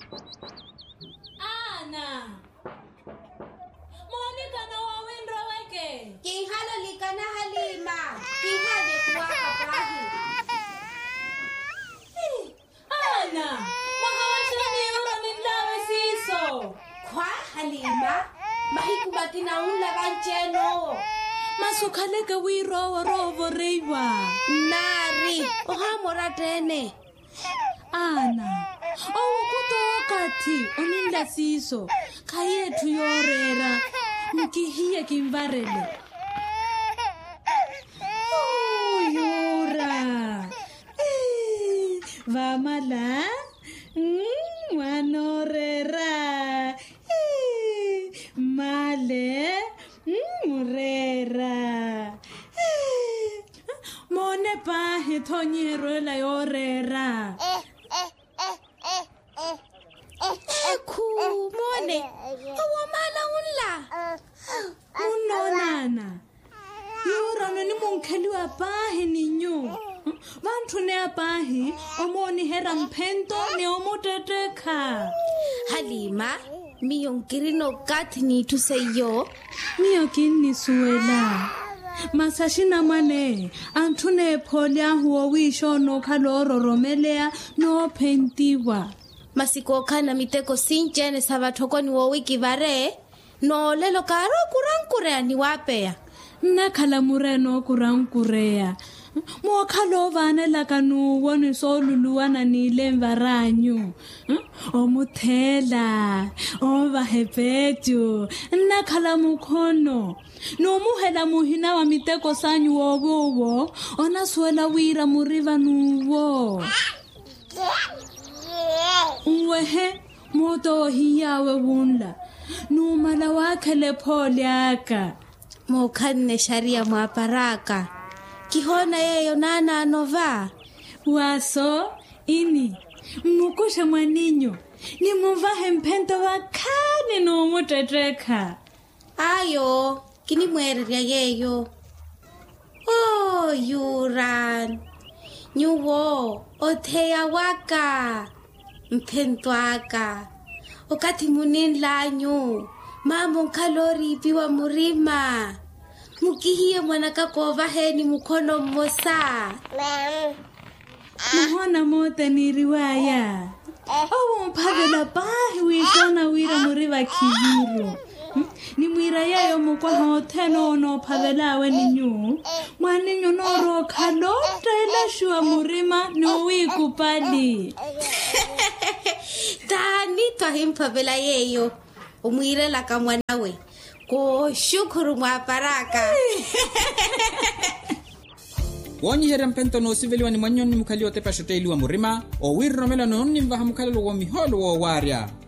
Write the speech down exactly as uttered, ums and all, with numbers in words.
Ana. Monica na wawindro weke. Kihalo likana Halima. Kihade kwa kapahi. Ana. Mahawashani yura nindawe siso. Kwa Halima. Mahikubaki na unla bancheno. Masukaleka wiro rovo reiwa. Nari. Ohamora tene. Ana. Owu kutokati oninda siso. Kayetu yorera. Mkihiye kimvarele. Oh, yura. Eh, vamala. Mm, wanorera. Eh, male. Mm, murera. Eh, mone pahe tonyero la yorera. Eku mone. Awamala unla. Unonana. Yura no ni munkeli wa pahe ninyo. Vantu ne apahi omoni hera mpento ne omoteteka. Halima, miyo kirino kati ni tuseyo. Miyo kini suela. Masashina mane antune polia huo wisho no kaloro romelea no pentiwa. Masiko kana miteko sinjene sabatoko ni wiki vare. No lelo karo kurankurea ni wapea. Nakala mureno kurankurea. Mwakalo vane lakanu wani soluluwana ni lemvaranyu. Omuthela, ovahepetu, nakala mukono. No muhela muhina wa miteko sanyu wowowo, ona suela wira muriva nuwo. Uwehe, moto hiyawe wunla. Numala wakele poliaka. Mokane sharia mwaparaka. Kihona yeyo nana anova. Waso, ini. Mukusha mwaninyo. Ni muvahe mpento wakane no muteteka. Ayo, kini mwereria yeyo. Oh, yuran. Nyuwo, oteya waka. Mpento waka. Okati munin lanyu. Mambo nkalori piwa murima. Mukihiye mwanaka kova heni mukono mmosa. Muhona mote ni riwaya. Owo mpagela pahi wishona wira muriva kiviro. Ni mwira yayo mukwa hoteno no pagelawe ninyu. Mwaninyo noro kalota ila shua murima ni wiku pali. Tani twahimpa vela yeyo. Umwire laka mwanawe. Ko shukuru mwaparaka. Wonyi hera mpento no siveliwa ni manyoni mukali otepa shoteli wa murima. O wirro mela no ni mvaha mukali wa miholo wa waria.